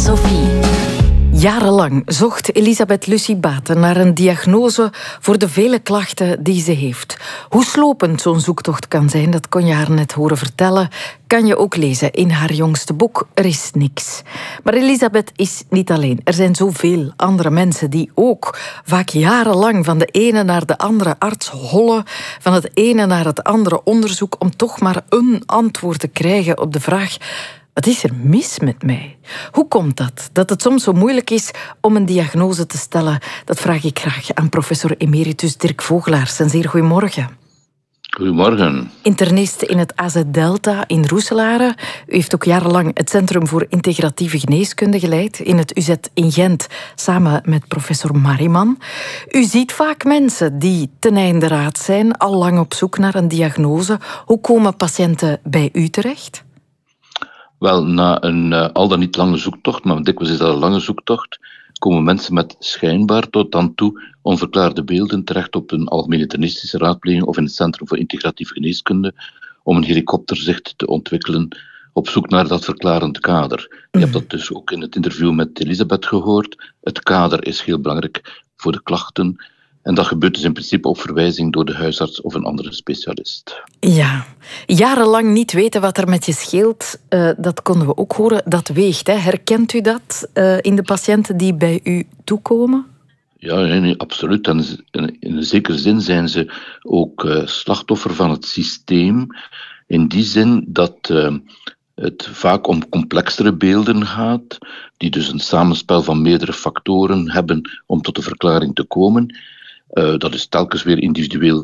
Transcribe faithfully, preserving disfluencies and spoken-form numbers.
Sophie. Jarenlang zocht Elisabeth Lucie Baten naar een diagnose voor de vele klachten die ze heeft. Hoe slopend zo'n zoektocht kan zijn, dat kon je haar net horen vertellen, kan je ook lezen in haar jongste boek Er is niks. Maar Elisabeth is niet alleen. Er zijn zoveel andere mensen die ook vaak jarenlang van de ene naar de andere arts hollen, van het ene naar het andere onderzoek, om toch maar een antwoord te krijgen op de vraag: wat is er mis met mij? Hoe komt dat? Dat het soms zo moeilijk is om een diagnose te stellen? Dat vraag ik graag aan professor emeritus Dirk Vogelaars. Een zeer goedemorgen. Goedemorgen. Internist in het A Z Delta in Roeselare. U heeft ook jarenlang het Centrum voor Integratieve Geneeskunde geleid in het U Z in Gent, samen met professor Mariman. U ziet vaak mensen die ten einde raad zijn, al lang op zoek naar een diagnose. Hoe komen patiënten bij u terecht? Wel, na een uh, al dan niet lange zoektocht, maar dikwijls is dat een lange zoektocht, komen mensen met schijnbaar tot dan toe onverklaarde beelden terecht op een algemene internistische raadpleging of in het Centrum voor Integratieve Geneeskunde om een helikopterzicht te ontwikkelen op zoek naar dat verklarend kader. Je hebt dat dus ook in het interview met Elisabeth gehoord. Het kader is heel belangrijk voor de klachten. En dat gebeurt dus in principe op verwijzing door de huisarts of een andere specialist. Ja, jarenlang niet weten wat er met je scheelt, uh, dat konden we ook horen. Dat weegt, hè. Herkent u dat uh, in de patiënten die bij u toekomen? Ja, nee, nee, absoluut. En in een zekere zin zijn ze ook uh, slachtoffer van het systeem. In die zin dat uh, het vaak om complexere beelden gaat, die dus een samenspel van meerdere factoren hebben om tot de verklaring te komen. Uh, dat is telkens weer individueel